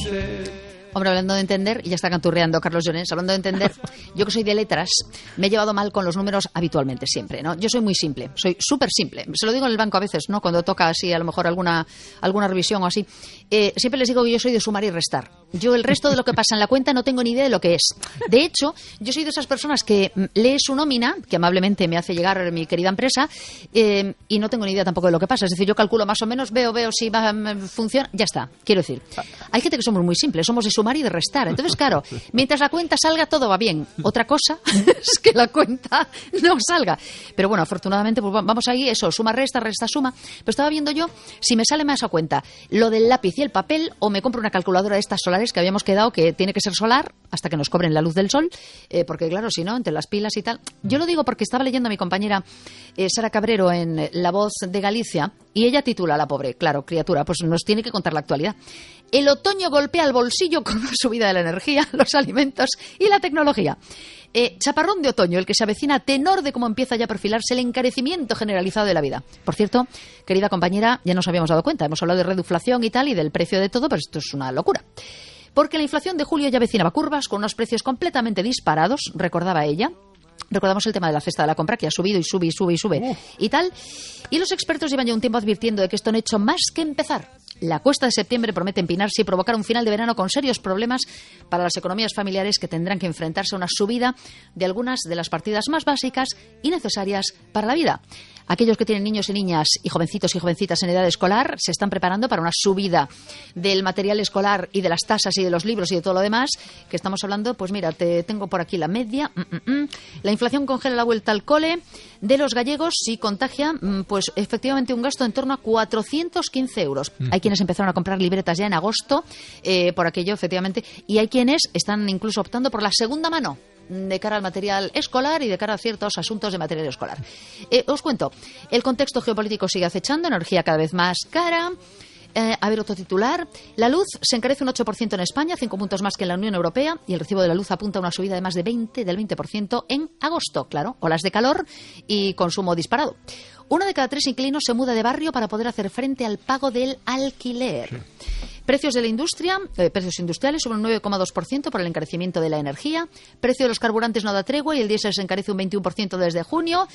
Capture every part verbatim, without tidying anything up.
noche. Hombre, hablando de entender, y ya está canturreando Carlos Llorens, hablando de entender, yo que soy de letras, me he llevado mal con los números habitualmente, siempre, ¿no? Yo soy muy simple, soy súper simple. Se lo digo en el banco a veces, ¿no? Cuando toca así, a lo mejor alguna, alguna revisión o así. Eh, siempre les digo que yo soy de sumar y restar. Yo el resto de lo que pasa en la cuenta no tengo ni idea de lo que es. De hecho, yo soy de esas personas que lee su nómina, que amablemente me hace llegar mi querida empresa, eh, y no tengo ni idea tampoco de lo que pasa. Es decir, yo calculo más o menos, veo, veo si va, funciona, ya está. Quiero decir, hay gente que somos muy simples, somos de sumar y de restar. Entonces, claro, mientras la cuenta salga, todo va bien. Otra cosa es que la cuenta no salga. Pero bueno, afortunadamente, pues vamos ahí, eso, suma, resta, resta, suma. Pero estaba viendo yo si me sale más a cuenta lo del lápiz y el papel, o me compro una calculadora de estas solares que habíamos quedado que tiene que ser solar hasta que nos cobren la luz del sol, eh, porque claro, si no, entre las pilas y tal. Yo lo digo porque estaba leyendo a mi compañera eh, Sara Cabrero en La Voz de Galicia, y ella titula, la pobre, claro, criatura, pues nos tiene que contar la actualidad. El otoño golpea el bolsillo con una subida de la energía, los alimentos y la tecnología. Eh, chaparrón de otoño, el que se avecina a tenor de cómo empieza ya a perfilarse el encarecimiento generalizado de la vida. Por cierto, querida compañera, ya nos habíamos dado cuenta, hemos hablado de reduflación y tal, y del precio de todo, pero esto es una locura. Porque la inflación de julio ya avecinaba curvas con unos precios completamente disparados, recordaba ella. Recordamos el tema de la cesta de la compra, que ha subido y sube y sube y sube uh. y tal. Y los expertos llevan ya un tiempo advirtiendo de que esto no ha hecho más que empezar. La cuesta de septiembre promete empinarse y provocar un final de verano con serios problemas para las economías familiares, que tendrán que enfrentarse a una subida de algunas de las partidas más básicas y necesarias para la vida. Aquellos que tienen niños y niñas y jovencitos y jovencitas en edad escolar se están preparando para una subida del material escolar y de las tasas y de los libros y de todo lo demás, que estamos hablando, pues mira, te tengo por aquí la media. Mm, mm, mm. La inflación congela la vuelta al cole de los gallegos y contagia, pues efectivamente, un gasto en torno a cuatrocientos quince euros. Mm. Hay quienes empezaron a comprar libretas ya en agosto eh, por aquello, efectivamente, y hay quienes están incluso optando por la segunda mano de cara al material escolar y de cara a ciertos asuntos de material escolar. Eh, os cuento, el contexto geopolítico sigue acechando, energía cada vez más cara. Eh, a ver, otro titular. La luz se encarece un ocho por ciento en España, cinco puntos más que en la Unión Europea, y el recibo de la luz apunta a una subida de más de veinte, del veinte por ciento en agosto. Claro, olas de calor y consumo disparado. Uno de cada tres inquilinos se muda de barrio para poder hacer frente al pago del alquiler. Sí. Precios de la industria, eh, precios industriales suben un nueve coma dos por ciento por el encarecimiento de la energía. Precio de los carburantes no da tregua y el diésel se encarece un veintiuno por ciento desde junio.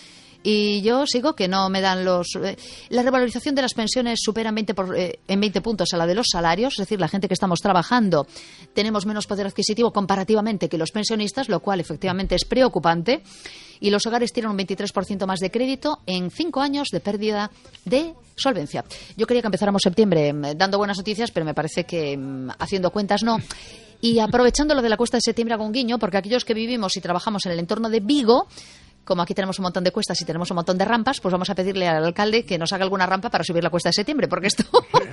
Y yo sigo que no me dan los... Eh, la revalorización de las pensiones supera en veinte, por, eh, en veinte puntos a la de los salarios, es decir, la gente que estamos trabajando tenemos menos poder adquisitivo comparativamente que los pensionistas, lo cual efectivamente es preocupante. Y los hogares tienen un veintitrés por ciento más de crédito en cinco años de pérdida de solvencia. Yo quería que empezáramos septiembre eh, dando buenas noticias, pero me parece que mm, haciendo cuentas no. Y aprovechando lo de la cuesta de septiembre, hago un guiño, porque aquellos que vivimos y trabajamos en el entorno de Vigo, como aquí tenemos un montón de cuestas y tenemos un montón de rampas, pues vamos a pedirle al alcalde que nos haga alguna rampa para subir la cuesta de septiembre, porque esto...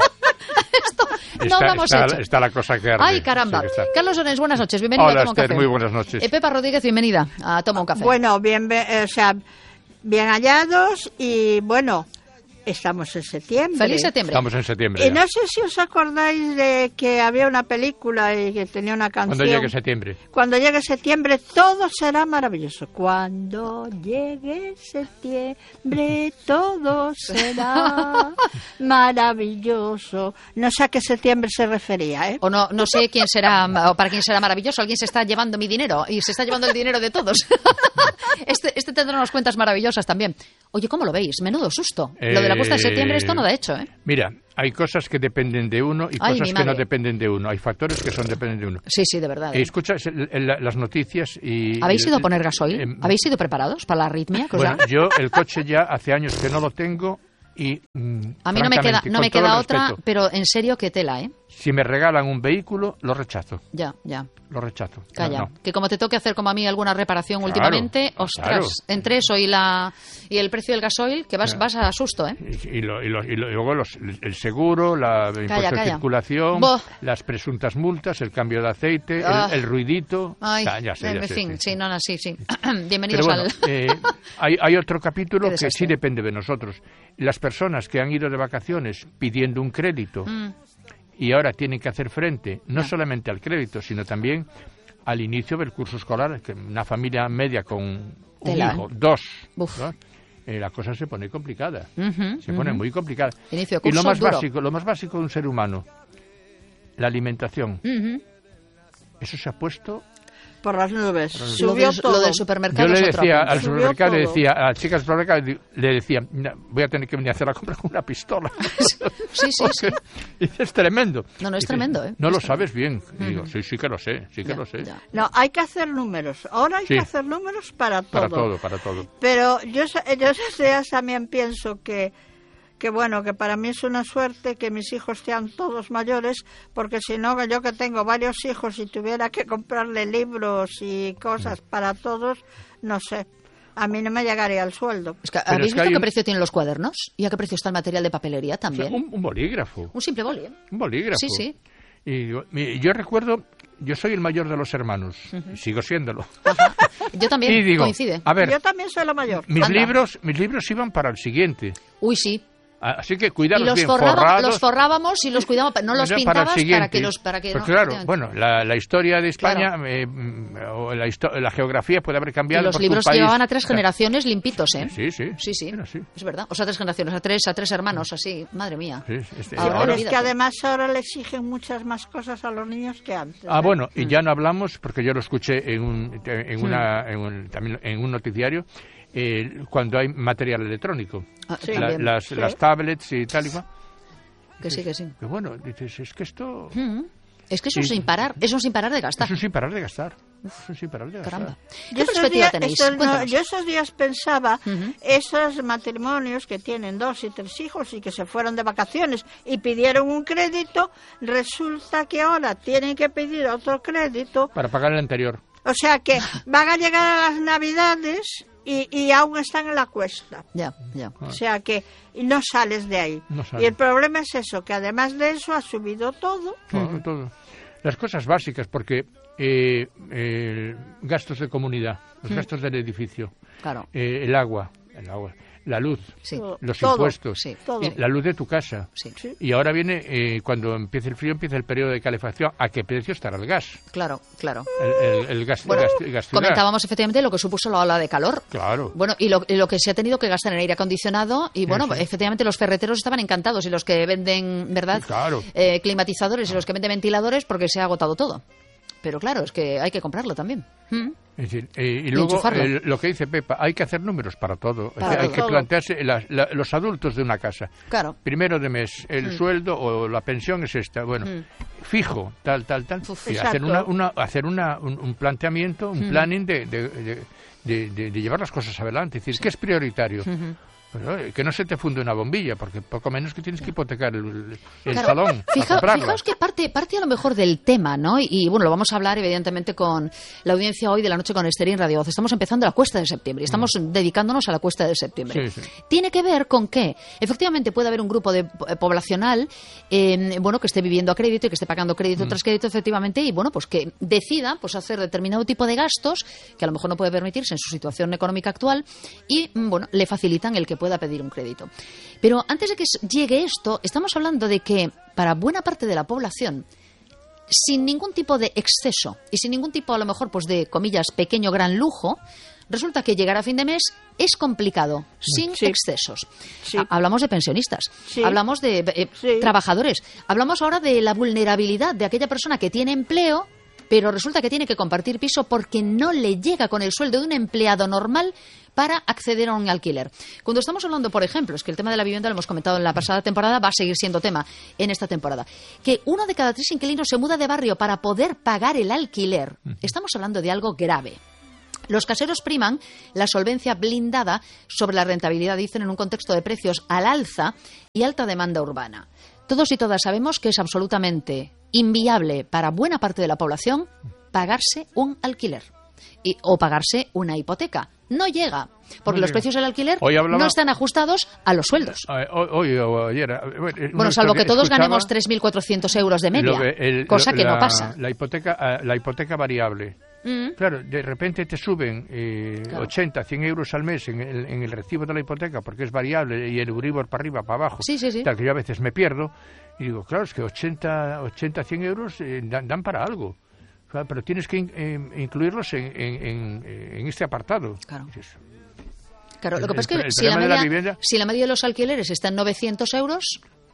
esto no está, lo hemos está, hecho. Está la cosa que arde. Ay, caramba. Sí, Carlos Llorens, buenas noches. Bienvenido Hola, a Toma un Esther, Café. muy buenas noches. Eh, Pepa Rodríguez, bienvenida a Toma un Café. Bueno, bien, o sea, bien hallados y bueno... Estamos en septiembre. Feliz septiembre. Estamos en septiembre. Y ya. no sé si os acordáis de que había una película y que tenía una canción. Cuando llegue septiembre. Cuando llegue septiembre todo será maravilloso. Cuando llegue septiembre todo será maravilloso. No sé a qué septiembre se refería, ¿eh? O no, no sé quién será, o para quién será maravilloso. Alguien se está llevando mi dinero y se está llevando el dinero de todos. Este, este tendrá unas cuentas maravillosas también. Oye, ¿cómo lo veis? Menudo susto. Eh, lo de la cuesta de septiembre, esto no da hecho, ¿eh? Mira, hay cosas que dependen de uno y Ay, cosas que no dependen de uno. Hay factores que son dependen de uno. Sí, sí, de verdad. ¿eh? Escuchas el, el, las noticias y... ¿Habéis el, ido a poner gasoil? Eh, ¿Habéis ido preparados para la arritmia? Bueno, yo el coche ya hace años que no lo tengo y... Mm, a mí no me queda, no me queda otra, respeto, pero en serio, qué tela, ¿eh? Si me regalan un vehículo, lo rechazo. Ya, ya. Lo rechazo. Calla, no, no. Que como te toque hacer como a mí alguna reparación claro, últimamente, ostras, claro. entre eso y la y el precio del gasoil, que vas, vas a susto, ¿eh? Y, y, lo, y, lo, y luego los, el seguro, la calla, impuesto calla. de circulación, Boh. las presuntas multas, el cambio de aceite, ah. el, el ruidito... Ay, ah, ya sé, ya en sé, fin, sí, sí, no, no, sí, sí. Bienvenidos Pero bueno, al... eh, hay, hay otro capítulo Qué que desastre. sí depende de nosotros. Las personas que han ido de vacaciones pidiendo un crédito Mm. y ahora tienen que hacer frente no Ya. solamente al crédito, sino también al inicio del curso escolar, que una familia media con un Tela, hijo, ¿eh? dos, Uf. ¿no? eh, la cosa se pone complicada. Uh-huh, Se pone uh-huh. muy complicada. Inicio de Y lo curso más duro. básico, lo más básico de un ser humano, la alimentación. Uh-huh. Eso se ha puesto... Por las nubes. Por las Subió lo, del, todo. lo del supermercado. Yo le es otro decía apunte. al supermercado, le todo. decía a las chicas del supermercado, le decía, "Mira, voy a tener que venir a hacer la compra con una pistola". Sí, sí, sí. Y es tremendo. No, no, es Dice, tremendo, ¿eh? No Es lo tremendo. sabes bien. Y digo, sí, sí que lo sé, sí que Ya, lo sé. ya. No, hay que hacer números. Ahora hay Sí. que hacer números para todo. Para todo, para todo. Pero yo, so- yo esos días también pienso que, que, bueno, que para mí es una suerte que mis hijos sean todos mayores, porque si no, yo que tengo varios hijos y tuviera que comprarle libros y cosas para todos, no sé, a mí no me llegaría el sueldo. Es que, Pero ¿habéis es que visto hay qué un- precio tienen los cuadernos? ¿Y a qué precio está el material de papelería O sea, también? un, un bolígrafo. Un simple boli, ¿eh? Un bolígrafo. Sí, sí. Y digo, mi- yo recuerdo, yo soy el mayor de los hermanos, y sigo siéndolo. Ajá. Yo también, Y digo, coincide. a ver, Yo también soy la mayor. mis Anda. libros, mis libros iban para el siguiente. Uy, sí. Así que Y cuidaros los, bien, forraba- forrados. los forrábamos y los cuidábamos, no los Era pintabas para, el para, siguiente. que los... Para que Pues no- claro, efectivamente. bueno, la, la historia de España Claro. eh, mm, o la, histo- la geografía puede haber Y cambiado. los porque un libros país- llevaban a tres o sea, generaciones limpitos, ¿eh? Sí, sí. Sí, sí. Era así. Es verdad. O sea, tres generaciones, a tres, a tres hermanos, así. Madre mía. Sí, este- Ahora ahora- Pero es olvídate. que además ahora le exigen muchas más cosas a los niños que antes. Ah, ¿eh? bueno, y ya no hablamos, porque yo lo escuché en un, en una, en un- también en un noticiario, eh, cuando hay material electrónico. Ah, Sí. La- también. las, Sí. las tablets y tal y cual. Que sí, que sí. Que bueno, dices, es que esto Mm. Es que eso Sí. sin parar, eso sin parar de gastar. es un sin parar de gastar. Es un sin parar de gastar. Caramba. Yo ¿Qué esos, perspectiva días, tenéis? esos- no, Cuéntanos. yo esos días pensaba, Ujú. esos matrimonios que tienen dos y tres hijos y que se fueron de vacaciones y pidieron un crédito, resulta que ahora tienen que pedir otro crédito, Para pagar el anterior. o sea que van a llegar a las Navidades y, y aún están en la cuesta. Ya, ya. O sea que no sales de ahí. No sales. Y el problema es eso, que además de eso ha subido todo. Todo, todo. Las cosas básicas, porque eh, eh, gastos de comunidad, los gastos del edificio, Claro. eh, el agua, el agua, la luz, Sí. los Todo. impuestos, Sí. Todo. y la luz de tu casa. Sí. Sí. Y ahora viene, eh, cuando empiece el frío, empieza el periodo de calefacción. ¿A qué precio estará el gas? Claro, claro. El, el- el gas, Bueno, gas- gas ciudad. comentábamos efectivamente lo que supuso la ola de calor. Claro. Bueno, y lo, y lo que se ha tenido que gastar en aire acondicionado, y bueno, Eso. efectivamente los ferreteros estaban encantados, y los que venden, ¿verdad? Claro. Eh, climatizadores y los que venden ventiladores, porque se ha agotado todo. Pero claro, es que hay que comprarlo también. ¿Mm? Es decir, eh, y luego enchufarlo. eh, lo que dice Pepa, hay que hacer números para todo. Es Para decir, hay todo. que Todo. plantearse la- la- los adultos de una casa. Claro. Primero de mes, el sueldo o la pensión es esta. Bueno, Mm. fijo, tal, tal, tal. Uf. Y hacer, Exacto. una, una- hacer una, un, un planteamiento, un planning de, de, de- de- de- de llevar las cosas adelante. Es decir, ¿qué es prioritario? Ujú. Pero, eh, que no se te funde una bombilla, porque poco menos que tienes que hipotecar el, el Claro. salón. para Fija- comprarla. fijaos que parte, parte a lo mejor del tema, ¿no? Y, y, bueno, lo vamos a hablar evidentemente con la audiencia hoy de la noche con Esther en Radio Voz. Estamos empezando la cuesta de septiembre y estamos dedicándonos a la cuesta de septiembre. Sí, sí. Tiene que ver con que efectivamente puede haber un grupo de, eh, poblacional eh, bueno, que esté viviendo a crédito y que esté pagando crédito tras crédito efectivamente y bueno, pues que decida pues hacer determinado tipo de gastos que a lo mejor no puede permitirse en su situación económica actual y mm, bueno, le facilitan el que pueda pedir un crédito. Pero antes de que s- llegue esto, estamos hablando de que para buena parte de la población, sin ningún tipo de exceso y sin ningún tipo, a lo mejor, pues de comillas, pequeño gran lujo, resulta que llegar a fin de mes es complicado, sin Sí. excesos. Sí. Ha- Hablamos de pensionistas, Sí. hablamos de eh, Sí. trabajadores, hablamos ahora de la vulnerabilidad de aquella persona que tiene empleo, pero resulta que tiene que compartir piso porque no le llega con el sueldo de un empleado normal para acceder a un alquiler. Cuando estamos hablando, por ejemplo, es que el tema de la vivienda lo hemos comentado en la pasada temporada, va a seguir siendo tema en esta temporada, que uno de cada tres inquilinos se muda de barrio para poder pagar el alquiler. Estamos hablando de algo grave. Los caseros priman la solvencia blindada sobre la rentabilidad, dicen, en un contexto de precios al alza y alta demanda urbana. Todos y todas sabemos que es absolutamente inviable para buena parte de la población pagarse un alquiler y, o pagarse una hipoteca. No llega, porque No los llega. precios del alquiler Hoy hablaba- no están ajustados a los sueldos. Eh, Hoy, hoy o ayer. eh, Bueno, Bueno, salvo que todos ganemos tres mil cuatrocientos euros de media, lo que- el- cosa lo- que la- no pasa. La hipoteca, eh, la hipoteca variable. Mm. Claro, de repente te suben eh, Claro. ochenta, cien euros al mes en el, en el recibo de la hipoteca porque es variable y el Euribor para arriba, para abajo. Sí, sí, sí. Tal que yo a veces me pierdo y digo, claro, es que ochenta, ochenta cien euros eh, dan, dan para algo. Claro, pero tienes que in- eh, incluirlos en, en, en- en este apartado. Claro. Dices, Claro, lo El- que pasa es el- que el si la, problema de la media, vivienda- si la media de los alquileres está en novecientos euros,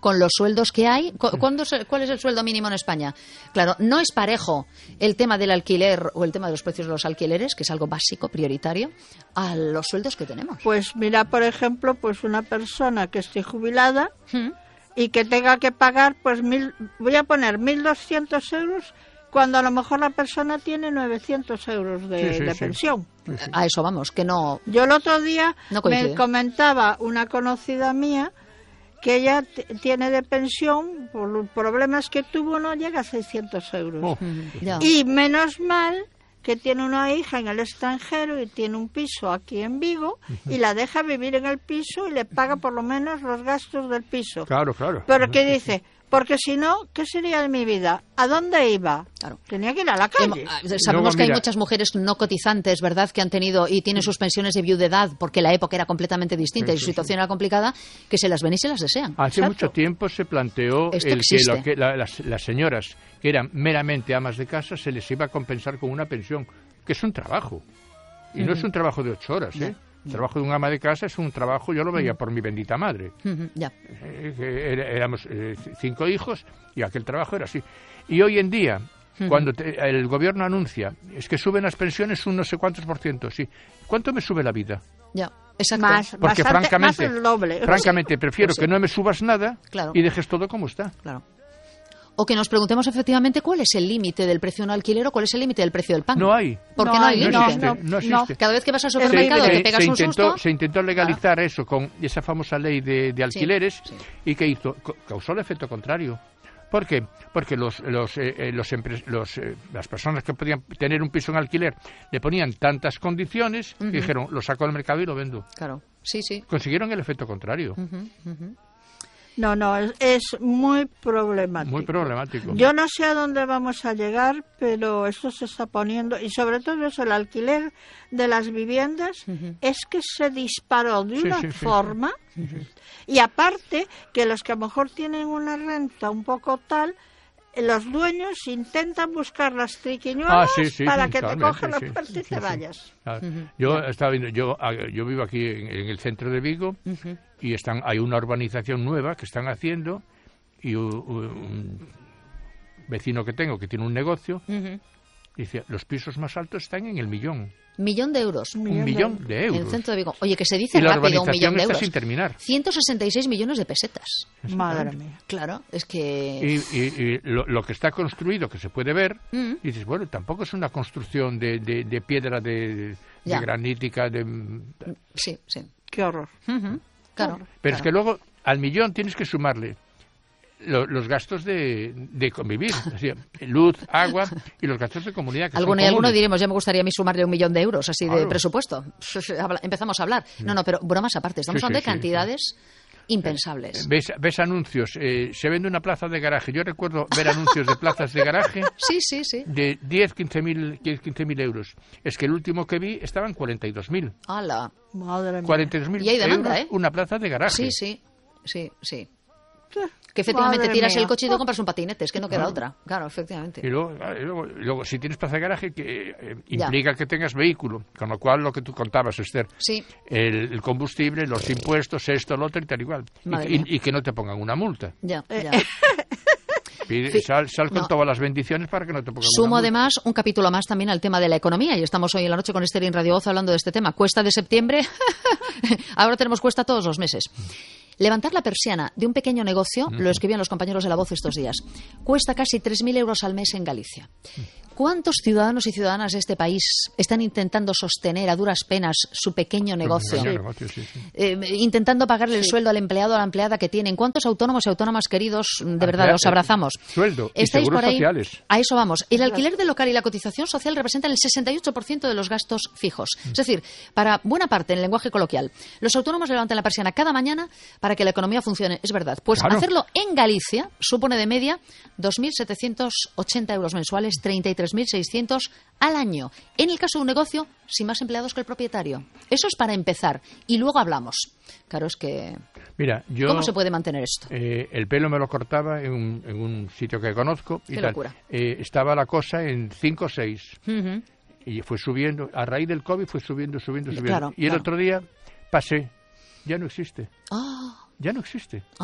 con los sueldos que hay. ¿Cuándo, ¿Cuál es el sueldo mínimo en España? Claro, no es parejo el tema del alquiler o el tema de los precios de los alquileres, que es algo básico, prioritario, a los sueldos que tenemos. Pues mira, por ejemplo, pues una persona que esté jubilada ¿Mm? y que tenga que pagar, pues mil, voy a poner mil doscientos euros, cuando a lo mejor la persona tiene novecientos euros de, sí, sí, de sí. pensión. A eso vamos, que no... Yo el otro día No me coincide. comentaba una conocida mía que ella t- tiene de pensión, por los problemas que tuvo, no llega a seiscientos euros. Oh, Ya. Y menos mal que tiene una hija en el extranjero y tiene un piso aquí en Vigo y la deja vivir en el piso y le paga por lo menos los gastos del piso. claro, claro. Pero que dice, porque si no, ¿qué sería de mi vida? ¿A dónde iba? Claro. Tenía que ir a la calle. Hemo- ah, Sabemos Luego, que hay mira- muchas mujeres no cotizantes, ¿verdad?, que han tenido y tienen sus pensiones de viudedad porque la época era completamente distinta Sí, y su sí, situación era complicada, que se las ven y se las desean. Hace Exacto. mucho tiempo se planteó Esto el que, existe. lo que la- las, las señoras que eran meramente amas de casa se les iba a compensar con una pensión, que es un trabajo. Y no es un trabajo de ocho horas, ¿eh? El trabajo de un ama de casa es un trabajo, yo lo veía por mi bendita madre. Ujú, ya. Eh, que era- éramos eh, cinco hijos y aquel trabajo era así. Y hoy en día, cuando te- el gobierno anuncia, es que suben las pensiones un no sé cuántos por ciento, sí. ¿Cuánto me sube la vida? Ya, exacto. Más, Porque bastante, francamente, más del doble. francamente prefiero Pues sí. que no me subas nada Claro. y dejes todo como está. Claro. O que nos preguntemos efectivamente cuál es el límite del precio de un alquiler o cuál es el límite del precio del pan. No hay. ¿Por qué No no hay hay, No límite? existe, no, no no. existe. Cada vez que vas al Se- supermercado se- te pegas se un intentó, susto. se intentó legalizar eso con esa famosa ley de, de alquileres sí. y que hizo Co- causó el efecto contrario. ¿Por qué? Porque los, los, eh, eh, los, empre- los eh, las personas que podían tener un piso en alquiler le ponían tantas condiciones Ujú. y dijeron, lo saco al mercado y lo vendo. Claro, sí, sí. Consiguieron el efecto contrario. Ujú, ujú. No, no, es, es muy problemático. Muy problemático. Yo no sé a dónde vamos a llegar, pero esto se está poniendo, y sobre todo eso, el alquiler de las viviendas, es que se disparó de Sí, una sí, sí, forma, y aparte que los que a lo mejor tienen una renta un poco tal, eh, los dueños intentan buscar las triquiñuelas Ah, sí, sí, para que te totalmente, cojan la sí, puerta y sí, te sí. vayas. Ah, Yo estaba viendo, yo, ah, yo vivo aquí en, en el centro de Vigo y están, hay una urbanización nueva que están haciendo y u- u- un vecino que tengo que tiene un negocio Ujú. dice, los pisos más altos están en el millón. Millón de euros. Un Un millón de millón de En el euros. centro de Vigo. Oye, que se dice Y la rápido un millón urbanización de está euros. sin terminar. ciento sesenta y seis millones de pesetas. Madre mía. Claro, es que... Y, y- y lo, lo que está construido, que se puede ver, Mm. dices, bueno, tampoco es una construcción de, de- de piedra de, de Ya. granítica, de, Sí, sí. Qué horror. Ujú, claro. pero es claro. que luego al millón tienes que sumarle lo- los gastos de, de convivir, así, luz, agua y los gastos de comunidad. Que Alguno y son alguno comunes. diremos, ya me gustaría a mí sumarle un millón de euros así de Claro. presupuesto. Habla- Empezamos a hablar. No, no, pero bromas aparte. Estamos Sí, sí, hablando de sí, cantidades impensables. Ves, ves anuncios, eh, se vende una plaza de garaje. Yo recuerdo ver anuncios de plazas de garaje Sí, sí, sí. de diez, quince mil euros. Es que el último que vi estaba en cuarenta y dos mil. Hala. Madre mía. cuarenta y dos mil Y hay demanda, euros ¿eh? una plaza de garaje. Sí, sí, sí, sí. Que efectivamente Madre tiras mía. el coche y te compras un patinete, es que no queda otra. Claro, efectivamente. Y luego, ah, y luego, y luego, si tienes plaza de garaje, que eh, Ya. implica que tengas vehículo. Con lo cual, lo que tú contabas, Esther, Sí, el, el combustible, los impuestos, esto, lo otro y tal igual. Y, Madre y- mía. y que no te pongan una multa. ya, ya. Pide- Sí. sal, sal con No. todas las bendiciones para que no te pongan Sumo una multa. además un capítulo más también al tema de la economía y estamos hoy en la noche con Esther en Radio Voz hablando de este tema. Cuesta de septiembre, ahora tenemos cuesta todos los meses. Levantar la persiana de un pequeño negocio, lo escribían los compañeros de La Voz estos días, cuesta casi tres mil euros al mes en Galicia. ¿Cuántos ciudadanos y ciudadanas de este país están intentando sostener a duras penas su pequeño negocio? Pequeño negocio, sí, sí. Eh, intentando pagarle el sueldo al empleado o a la empleada que tienen. ¿Cuántos autónomos y autónomas queridos, de verdad, Emplea- os abrazamos? Sueldo y ¿Estáis seguros por ahí? sociales. A eso vamos. El alquiler del local y la cotización social representan el sesenta y ocho por ciento de los gastos fijos. Es decir, para buena parte, en el lenguaje coloquial, los autónomos levantan la persiana cada mañana para que la economía funcione. Es verdad. Pues Claro. hacerlo en Galicia supone de media dos mil setecientos ochenta euros mensuales, treinta y tres mil seiscientos al año. En el caso de un negocio, sin más empleados que el propietario. Eso es para empezar. Y luego hablamos. Claro, es que... Mira, yo... ¿Cómo se puede mantener esto? eh, el pelo me lo cortaba en un, en un sitio que conozco. Y Qué tal. locura. Eh, estaba la cosa en cinco o seis. Ujú. Y fue subiendo. A raíz del COVID fue subiendo, subiendo, subiendo. Claro, y el claro. otro día pasé. Ya no existe. Ah, Ya no existe. anda.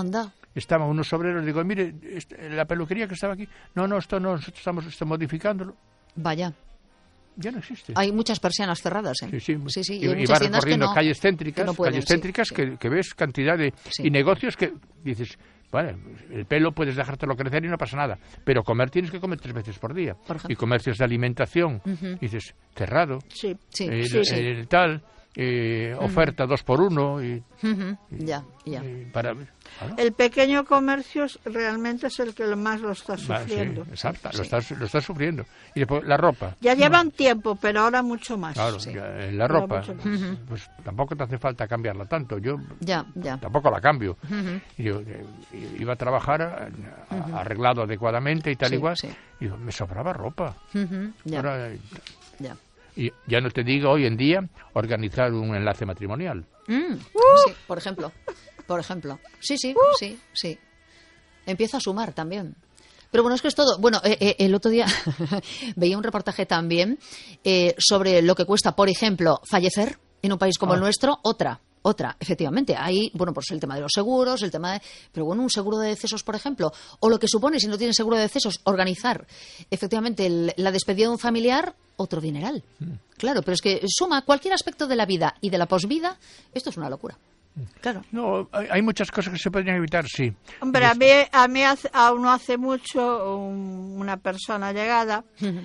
estaban unos obreros, digo, mire, este, la peluquería que estaba aquí, no, no, esto no, nosotros estamos, estamos modificándolo. Vaya. Ya no existe. Hay muchas persianas cerradas, ¿eh? Sí, sí. sí, sí. Y, Y, y vas recorriendo no, calles céntricas, no pueden, calles sí, céntricas sí. Que, que ves cantidad de... Sí. Y negocios que dices, vale, el pelo puedes dejártelo crecer y no pasa nada, pero comer tienes que comer tres veces por día. Por ejemplo. Y comercios de alimentación, Uh-huh. dices, cerrado, Sí. Sí, el, sí, sí. el tal, eh, uh-huh. oferta dos por uno. Y, Uh-huh. Ya, ya. y para, claro. El pequeño comercio es- realmente es el que lo más lo está Va, sí, sufriendo. exacto, Sí. lo estás, lo estás sufriendo. Y después la ropa. Ya llevan tiempo, pero ahora mucho más. Claro, Sí. ya, eh, la Ahora ropa, mucho más. Ujú. pues tampoco te hace falta cambiarla tanto. Yo Ya, ya. tampoco la cambio. Ujú. Y yo eh, iba a trabajar a- a- arreglado adecuadamente y tal Sí, igual. sí. Y digo, me sobraba ropa. Ujú. Ya, Ahora, eh, ya. y ya no te digo hoy en día organizar un enlace matrimonial. Mm, sí, por ejemplo. Por ejemplo. Sí, sí, sí, sí. Empieza a sumar también. Pero bueno, es que es todo. Bueno, eh, eh, el otro día veía un reportaje también eh, sobre lo que cuesta, por ejemplo, fallecer en un país como Ah. el nuestro. Otra, otra, efectivamente. Hay, bueno, pues el tema de los seguros, el tema de... Pero bueno, un seguro de decesos, por ejemplo, o lo que supone, si no tienes seguro de decesos, organizar efectivamente el- la despedida de un familiar, otro dineral. Claro, pero es que suma cualquier aspecto de la vida y de la posvida, esto es una locura. Claro. No, hay, hay muchas cosas que se podrían evitar, sí. Hombre, a mí, a mí hace, a uno hace mucho, un- una persona llegada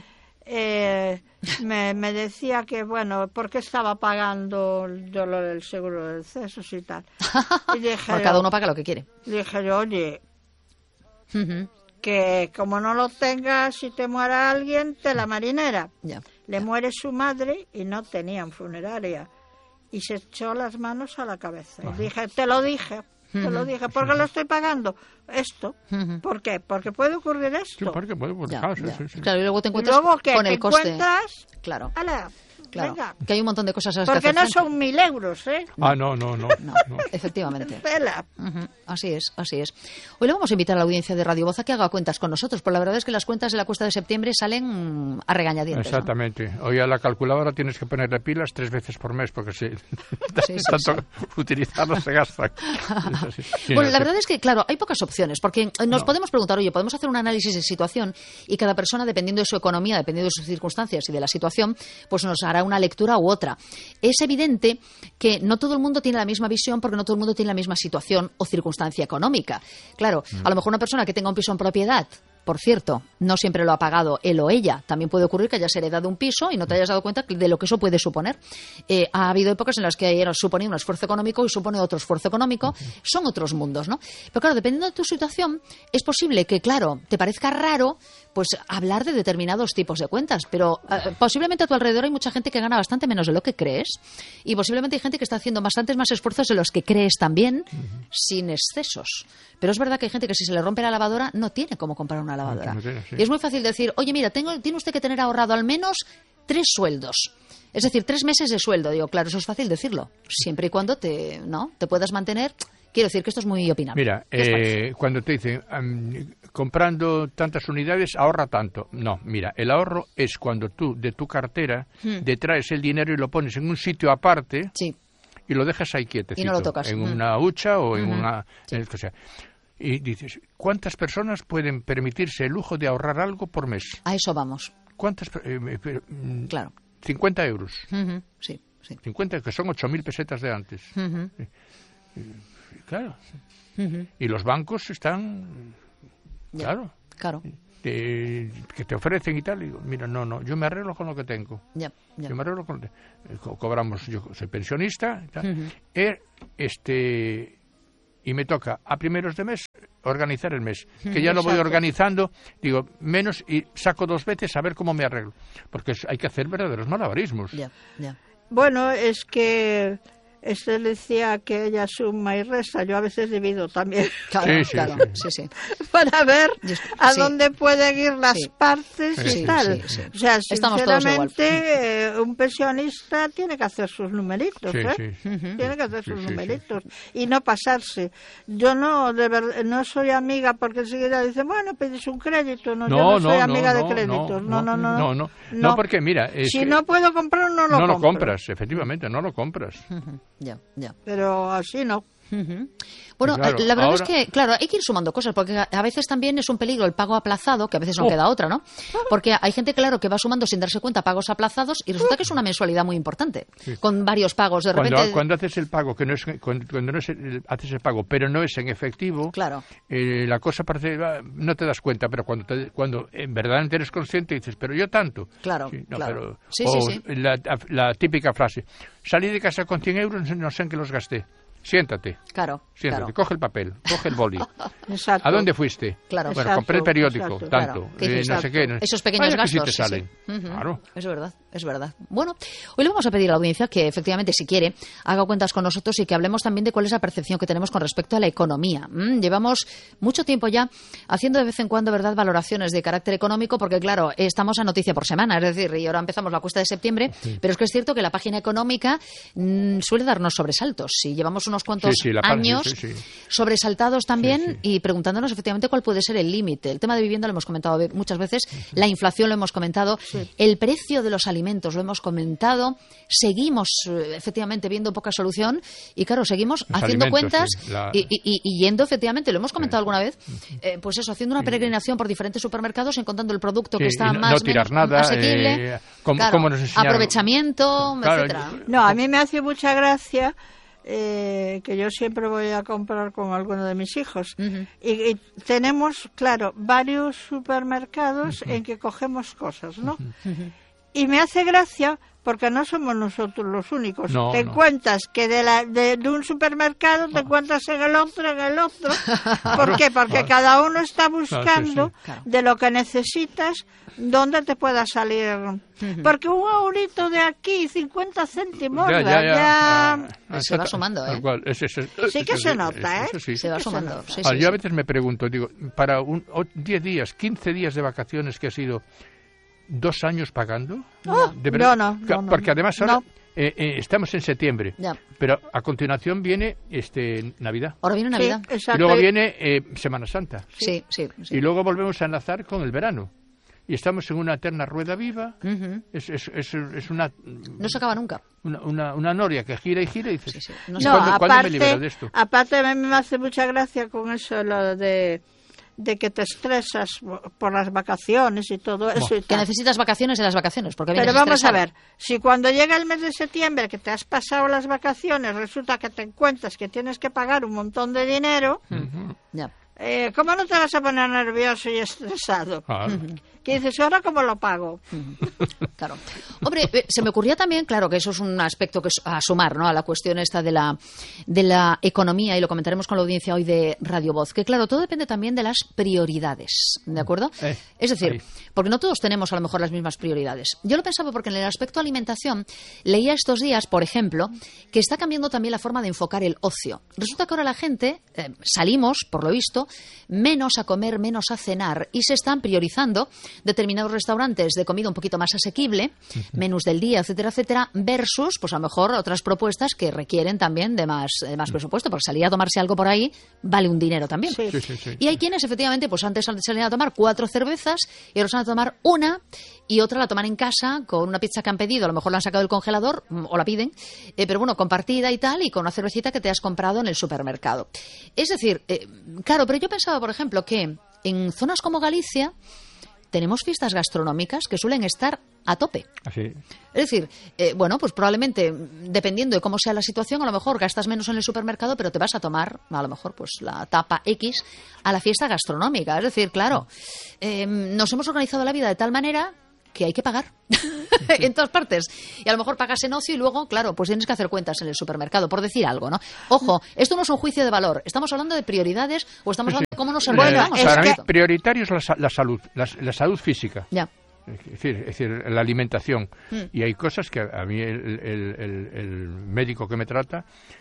eh, me, me decía que, bueno, ¿por qué estaba pagando yo lo del seguro de decesos y tal? Y dije Por yo, cada uno paga lo que quiere. dije yo, oye, Ujú. que como no lo tengas, si te muera alguien, te la marinera. Ya. Le muere su madre y no tenían funeraria. Y se echó las manos a la cabeza. Y dije, te lo dije, te lo dije. ¿Por qué lo estoy pagando? Esto. Ujú. ¿Por qué? Porque puede ocurrir Sí, esto. porque puede, pues, Ya, claro, sí, ya. sí, sí. Claro, y luego te Y encuentras luego que con te el coste. encuentras, Claro, ala, claro. venga. Que hay un montón de cosas a las que Porque hacer no frente. son mil euros, ¿eh? Ah, no, no, no. No, no. efectivamente. Pela. Ujú, así es, así es. Hoy le vamos a invitar a la audiencia de Radio Voz a que haga cuentas con nosotros, porque la verdad es que las cuentas de la cuesta de septiembre salen a regañadientes. ¿no? Exactamente. Hoy a la calculadora tienes que ponerle pilas tres veces por mes porque si Sí, sí, tanto utilizarlas se gastan. Es así. Sí, Bueno, no, la sí. verdad es que, claro, hay pocas opciones, porque eh, nos No. podemos preguntar, oye, podemos hacer un análisis de situación y cada persona, dependiendo de su economía, dependiendo de sus circunstancias y de la situación, pues nos hará una lectura u otra. Es evidente que no todo el mundo tiene la misma visión porque no todo el mundo tiene la misma situación o circunstancia económica. Claro, a lo mejor una persona que tenga un piso en propiedad, por cierto, no siempre lo ha pagado él o ella. También puede ocurrir que hayas heredado un piso y no te hayas dado cuenta de lo que eso puede suponer. Eh, ha habido épocas en las que suponía un esfuerzo económico y supone otro esfuerzo económico. Son otros mundos, ¿no? Pero claro, dependiendo de tu situación, es posible que, claro, te parezca raro pues hablar de determinados tipos de cuentas, pero eh, posiblemente a tu alrededor hay mucha gente que gana bastante menos de lo que crees y posiblemente hay gente que está haciendo bastantes más esfuerzos de los que crees también, sin excesos. Pero es verdad que hay gente que si se le rompe la lavadora no tiene cómo comprar una lavadora. No tiene, sí. Y es muy fácil decir, oye, mira, tengo, tiene usted que tener ahorrado al menos tres sueldos. Es decir, tres meses de sueldo. Digo, claro, eso es fácil decirlo. Siempre y cuando te, ¿no? te puedas mantener. Quiero decir que esto es muy opinable. Mira, ¿Qué os parece? eh, cuando te dicen am, comprando tantas unidades ahorra tanto. No, mira, el ahorro es cuando tú de tu cartera Hmm. detraes el dinero y lo pones en un sitio aparte Sí. y lo dejas ahí quietecito. Y no lo tocas. En Mm. una hucha o en Ujú. una... en el que sea. Y dices, ¿cuántas personas pueden permitirse el lujo de ahorrar algo por mes? A eso vamos. ¿Cuántas? per- eh, eh, pero, mm, Claro. cincuenta euros. Ujú, sí, sí. cincuenta, que son ocho mil pesetas de antes. Ujú, Claro. ujú. Y los bancos están... Ya. Claro. Claro. te- que te ofrecen y tal, y digo, mira, no, no, yo me arreglo con lo que tengo. Ya, ya. Yo me arreglo con... eh, co- cobramos, yo soy pensionista, y tal, Ujú. eh, este, y me toca a primeros de mes organizar el mes, que ya lo voy Exacto. organizando, digo, menos, y saco dos veces a ver cómo me arreglo, porque es- hay que hacer verdaderos malabarismos. Ya, ya. Bueno, es que este decía que ella suma y resta, yo a veces divido también, Claro, Sí, sí, claro. sí. Sí, sí. para ver Y es- a sí. dónde pueden ir las Sí. partes Sí, y sí, tal. sí, sí. O sea, Estamos todos igual. sinceramente, eh, un pensionista tiene que hacer sus numeritos, Sí, ¿eh? sí. Ujú. Tiene que hacer Sí, sus sí, sí. numeritos y no pasarse. Yo no, de verdad, no soy amiga porque enseguida dice, bueno, pides un crédito. No, yo no soy amiga de créditos. No, no, no. no, no, no, porque mira, es si que no puedo comprar, no lo no lo compro. compras, efectivamente, no lo compras. Ujú. Ya, ya. Pero así no. Uh-huh. Bueno, claro, la verdad ahora... es que, claro, hay que ir sumando cosas, porque a veces también es un peligro el pago aplazado, que a veces no oh. queda otra, ¿no? Porque hay gente, claro, que va sumando sin darse cuenta pagos aplazados y resulta que es una mensualidad muy importante, sí. con varios pagos. De cuando, repente... cuando haces el pago, que no es cuando, cuando no es el, haces el pago, pero no es en efectivo, claro. eh, la cosa parece, no te das cuenta, pero cuando, te, cuando en verdad eres consciente dices, pero yo tanto. Claro, sí, no, claro. Pero, sí, o sí, sí. La, la típica frase, salí de casa con cien euros, no sé en qué los gasté. Siéntate. Claro, Siéntate, claro. coge el papel, coge el boli. Exacto. ¿A dónde fuiste? Claro. Bueno, Exacto, compré el periódico, exacto, tanto, claro. eh, no sé qué. No... Esos pequeños Vaya gastos. Que sí te salen. Sí, sí. Uh-huh. Claro. Es verdad, es verdad. Bueno, hoy le vamos a pedir a la audiencia que efectivamente, si quiere, haga cuentas con nosotros y que hablemos también de cuál es la percepción que tenemos con respecto a la economía. ¿Mm? Llevamos mucho tiempo ya haciendo de vez en cuando, ¿verdad?, valoraciones de carácter económico, porque claro, estamos a noticia por semana, es decir, y ahora empezamos la cuesta de septiembre, sí. pero es que es cierto que la página económica mmm, suele darnos sobresaltos. Si llevamos unos cuantos sí, sí, la años... Sí, sí. sobresaltados también sí, sí. y preguntándonos efectivamente cuál puede ser el límite. El tema de vivienda lo hemos comentado muchas veces, sí. la inflación lo hemos comentado, sí. el precio de los alimentos lo hemos comentado, seguimos efectivamente viendo poca solución y claro, seguimos los haciendo cuentas sí. La... y, y, y yendo efectivamente, lo hemos comentado sí. alguna vez, eh, pues eso, haciendo una peregrinación por diferentes supermercados, encontrando el producto sí. que está no, más no tirar menos, nada, asequible, eh, ¿cómo, claro, cómo nos enseñaron? aprovechamiento, claro, etcétera. No, a mí me hace mucha gracia Eh, que yo siempre voy a comprar con alguno de mis hijos. Uh-huh. y, y tenemos, claro, varios supermercados uh-huh. en que cogemos cosas, ¿no? Uh-huh. Y me hace gracia porque no somos nosotros los únicos. No, te no. encuentras que de, la, de, de un supermercado te encuentras en el otro, en el otro. ¿Por qué? Porque claro. cada uno está buscando claro, sí, sí. de lo que necesitas dónde te pueda salir. Uh-huh. Porque un eurito de aquí, cincuenta céntimos, ya, ya, ya. ya... Ah, se va sumando, ¿eh? Cual, es, es, es, sí que es, se es, nota, ¿eh? Eso sí. Se va sumando. Sí, ah, sí, yo sí. a veces me pregunto, digo, para un diez días, quince días de vacaciones que ha sido dos años pagando. Oh, ¿De verdad? no, no, no. Porque además ahora no. eh, eh, estamos en septiembre, ya. pero a continuación viene este Navidad. Ahora viene Navidad. Sí, y luego viene eh, Semana Santa. Sí, sí, sí. Y luego volvemos a enlazar con el verano. Y estamos en una eterna rueda viva. Uh-huh. es, es, es, es una... No se acaba nunca. Una, una, una noria que gira y gira y dices... Sí, sí. No, no, ¿cuándo, aparte, ¿cuándo me libero de esto? Aparte, a mí me hace mucha gracia con eso, lo de... de que te estresas por las vacaciones y todo eso. Bueno, y que necesitas vacaciones en las vacaciones. Porque Pero vamos estresado. a ver, si cuando llega el mes de septiembre que te has pasado las vacaciones, resulta que te encuentras que tienes que pagar un montón de dinero, uh-huh. ya. eh, ¿cómo no te vas a poner nervioso y estresado? Ah. Uh-huh. Que dices, ¿ahora cómo lo pago? Uh-huh. Claro. Hombre, eh, se me ocurría también, claro, que eso es un aspecto que es a sumar, ¿no?, a la cuestión esta de la, de la economía, y lo comentaremos con la audiencia hoy de Radio Voz, que claro, todo depende también de las prioridades, ¿de acuerdo? Eh, es decir, ahí. porque no todos tenemos a lo mejor las mismas prioridades. Yo lo pensaba porque en el aspecto alimentación leía estos días, por ejemplo, que está cambiando también la forma de enfocar el ocio. Resulta que ahora la gente, eh, salimos, por lo visto, menos a comer, menos a cenar, y se están priorizando determinados restaurantes de comida un poquito más asequible, uh-huh. menús del día, etcétera, etcétera, versus, pues a lo mejor otras propuestas que requieren también de más, de más uh-huh. presupuesto, porque salir a tomarse algo por ahí vale un dinero también. Sí. Sí, sí, sí. Y hay quienes efectivamente, pues antes salían a tomar cuatro cervezas y ahora van a tomar una y otra la toman en casa con una pizza que han pedido, a lo mejor la han sacado del congelador o la piden, eh, pero bueno, compartida y tal, y con una cervecita que te has comprado en el supermercado. Es decir, eh, claro, pero yo pensaba, por ejemplo, que en zonas como Galicia tenemos fiestas gastronómicas que suelen estar a tope. Así. Es decir, eh, bueno, pues probablemente, dependiendo de cómo sea la situación, a lo mejor gastas menos en el supermercado, pero te vas a tomar, a lo mejor, pues la tapa X a la fiesta gastronómica. Es decir, claro, eh, nos hemos organizado la vida de tal manera que hay que pagar en todas partes. Y a lo mejor pagas en ocio y luego, claro, pues tienes que hacer cuentas en el supermercado, por decir algo, ¿no? Ojo, esto no es un juicio de valor. Estamos hablando de prioridades o estamos hablando de cómo nos organizamos. Eh, para mí, prioritario es la, la salud, la, la salud física. Ya. Es decir, es decir, la alimentación. Mm. Y hay cosas que a mí el, el, el, el médico que me trata,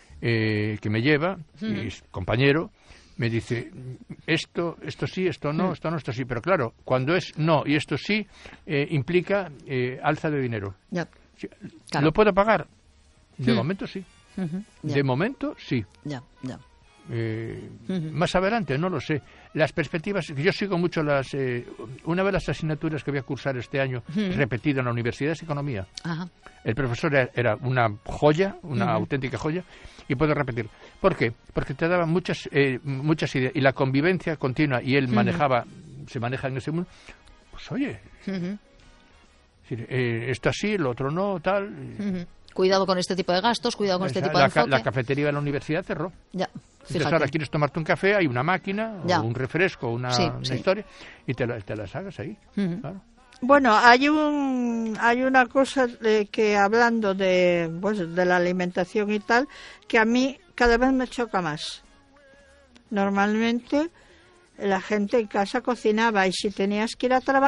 eh, que me lleva, mm. mi compañero, me dice, esto esto sí, esto no, esto no, esto sí. Pero claro, cuando es no y esto sí, eh, implica eh, alza de dinero. Ya. Claro. ¿Lo puedo pagar? De hmm. momento sí. Uh-huh. De momento sí. Ya, ya. Eh, uh-huh. Más adelante no lo sé. las perspectivas, yo sigo mucho las... Eh, una de las asignaturas que voy a cursar este año, uh-huh. repetida en la universidad, es economía. Uh-huh. El profesor era, era una joya, una uh-huh. auténtica joya, y puedo repetir. ¿Por qué? Porque te daba muchas eh, muchas ideas, y la convivencia continua, y él uh-huh. manejaba, se maneja en ese mundo, pues oye, uh-huh. eh, esto así, lo otro no, tal... Uh-huh. Cuidado con este tipo de gastos, cuidado con Esa, este tipo la, de enfoque. La cafetería de la universidad cerró. Ya, entonces ahora quieres tomarte un café, hay una máquina, ya. o un refresco, una, sí, una sí. historia, y te, la, te las hagas ahí. Uh-huh. Claro. Bueno, hay un hay una cosa de que hablando de, pues, de la alimentación y tal, que a mí cada vez me choca más. Normalmente la gente en casa cocinaba y si tenías que ir a trabajar